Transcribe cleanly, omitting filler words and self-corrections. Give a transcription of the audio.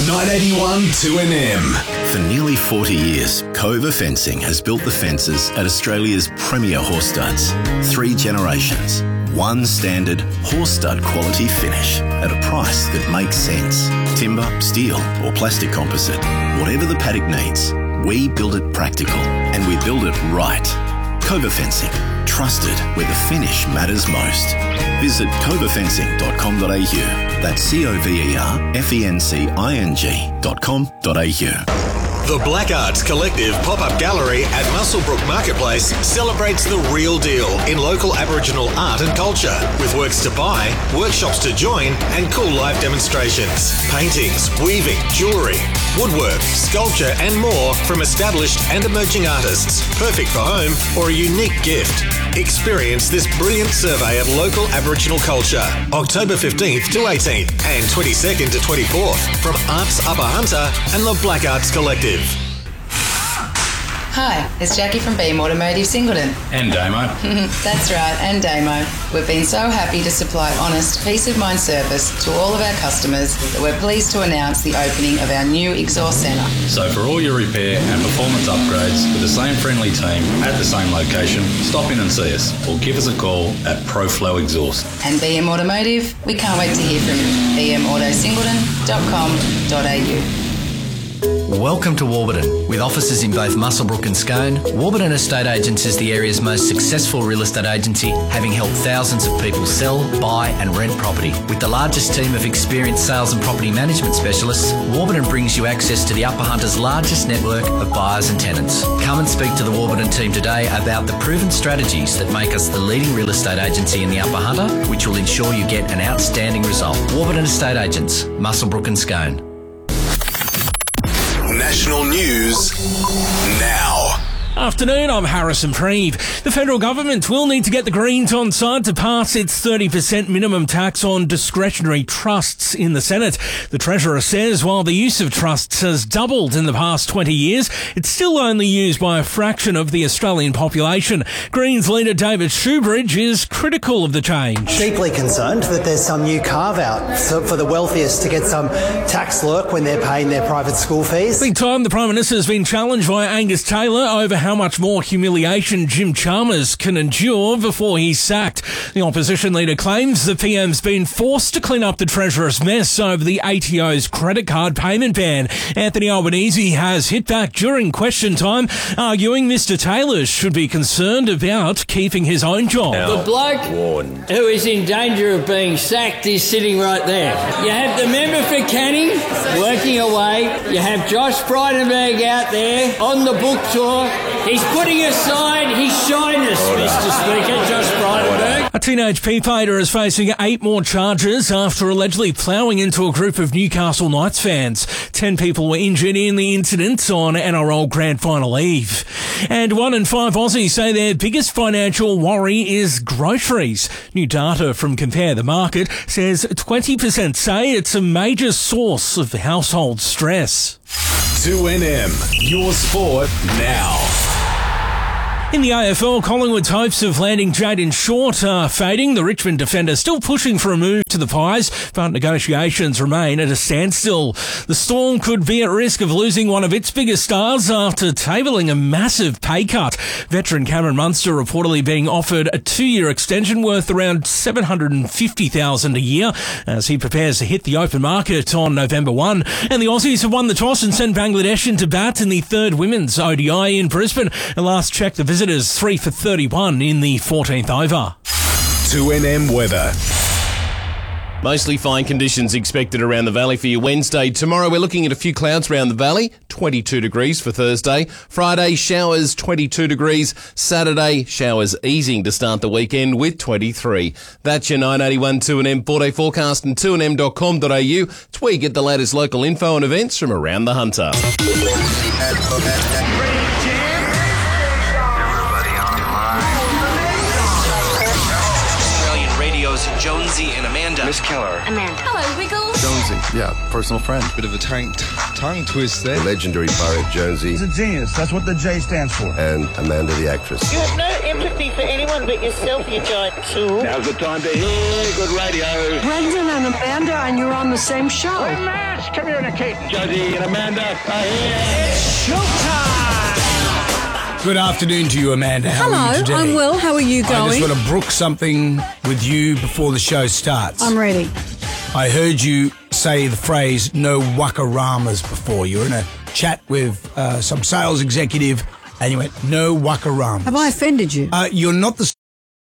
981 2NM. For nearly 40 years, Cova Fencing has built the fences at Australia's premier horse studs. 3 generations, one standard horse stud quality finish at a price that makes sense. Timber, steel or plastic composite, whatever the paddock needs, we build it practical and we build it right. Cova Fencing, trusted where the finish matters most. Visit covafencing.com.au. That's covafencing.com.au. The Black Arts Collective pop-up gallery at Muswellbrook Marketplace celebrates the real deal in local Aboriginal art and culture, with works to buy, workshops to join, and cool live demonstrations. Paintings, weaving, jewellery, woodwork, sculpture, and more from established and emerging artists. Perfect for home or a unique gift. Experience this brilliant survey of local Aboriginal culture, October 15th to 18th and 22nd to 24th from Arts Upper Hunter and the Black Arts Collective. Hi, it's Jackie from BM Automotive Singleton. And Damo. That's right, and Damo. We've been so happy to supply honest, peace of mind service to all of our customers that we're pleased to announce the opening of our new exhaust centre. So for all your repair and performance upgrades with the same friendly team at the same location, stop in and see us or give us a call at ProFlow Exhaust. And BM Automotive, we can't wait to hear from you. bmautosingleton.com.au. Welcome to Warburton. With offices in both Muswellbrook and Scone, Warburton Estate Agents is the area's most successful real estate agency, having helped thousands of people sell, buy and rent property. With the largest team of experienced sales and property management specialists, Warburton brings you access to the Upper Hunter's largest network of buyers and tenants. Come and speak to the Warburton team today about the proven strategies that make us the leading real estate agency in the Upper Hunter, which will ensure you get an outstanding result. Warburton Estate Agents, Muswellbrook and Scone. National news now. Afternoon, I'm Harrison Preeve. The federal government will need to get the Greens on side to pass its 30% minimum tax on discretionary trusts in the Senate. The Treasurer says while the use of trusts has doubled in the past 20 years, it's still only used by a fraction of the Australian population. Greens leader David Shoebridge is critical of the change. Deeply concerned that there's some new carve-out for the wealthiest to get some tax lurk when they're paying their private school fees. Big time, the Prime Minister has been challenged by Angus Taylor over how much more humiliation Jim Chalmers can endure before he's sacked. The opposition leader claims the PM's been forced to clean up the Treasurer's mess over the ATO's credit card payment ban. Anthony Albanese has hit back during question time, arguing Mr Taylor should be concerned about keeping his own job. The bloke who is in danger of being sacked is sitting right there. You have the member for Canning working away. You have Josh Frydenberg out there on the book tour. He's putting aside his shyness, Mr Speaker, Josh Frydenberg. A teenage P-Pater is facing 8 more charges after allegedly ploughing into a group of Newcastle Knights fans. 10 people were injured in the incident on NRL Grand Final Eve. And 1 in 5 Aussies say their biggest financial worry is groceries. New data from Compare the Market says 20% say it's a major source of household stress. 2NM, your sport now. In the AFL, Collingwood's hopes of landing Jayden Short are fading. The Richmond defender still pushing for a move to the Pies, but negotiations remain at a standstill. The Storm could be at risk of losing one of its biggest stars after tabling a massive pay cut. Veteran Cameron Munster reportedly being offered a 2-year extension worth around $750,000 a year as he prepares to hit the open market on November 1. And the Aussies have won the toss and sent Bangladesh into bat in the 3rd women's ODI in Brisbane. And last check, the visitors 3 for 31 in the 14th over. 2NM weather. Mostly fine conditions expected around the valley for you Wednesday. Tomorrow we're looking at a few clouds around the valley, 22 degrees for Thursday. Friday, showers, 22 degrees. Saturday, showers easing to start the weekend with 23. That's your 981 2NM 4-day forecast and 2nm.com.au. It's where you get the latest local info and events from around the Hunter. Jonesy and Amanda. Miss Keller. Amanda. Hello, Wiggles. Jonesy, yeah, personal friend. Bit of a tongue twist there. The legendary pirate Jonesy. He's a genius. That's what the J stands for. And Amanda the actress. You have no empathy for anyone but yourself, you giant tool. Now's the time to hear good radio. Brendan and Amanda, and you're on the same show. Hey, man, Yes, come here, Nikita. Josie and Amanda are here. It's showtime! Good afternoon to you, Amanda. How Hello, are you today? I'm well. How are you going? I just want to brook something with you before the show starts. I'm ready. I heard you say the phrase "no wakaramas" before. You were in a chat with some sales executive and you went, "no wakaramas." Have I offended you? You're not the